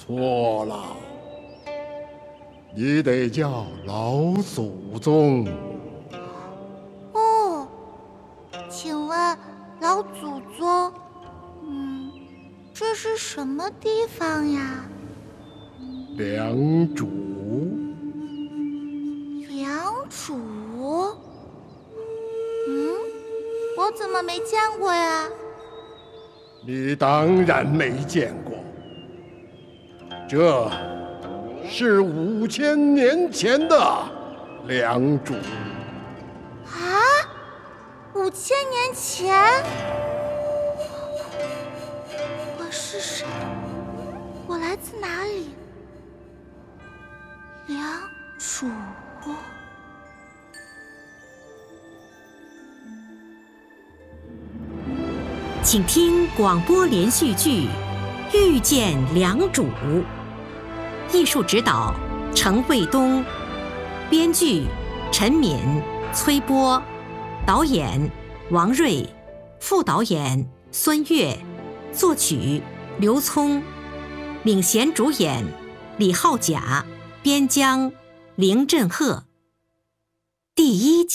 错了，你得叫老祖宗。 哦，请问老祖宗，这是什么地方呀？ 良主， 良主？我怎么没见过呀？ 你当然没见过，这是5000年前的良主。 啊，5000年前？我是谁？我来自哪里？良主。 请听广播连续剧《遇见良主》，艺术指导程卫东，编剧陈敏、崔波，导演王瑞，副导演孙越，作曲刘聪，领衔主演李浩甲，边疆林振赫。第1集。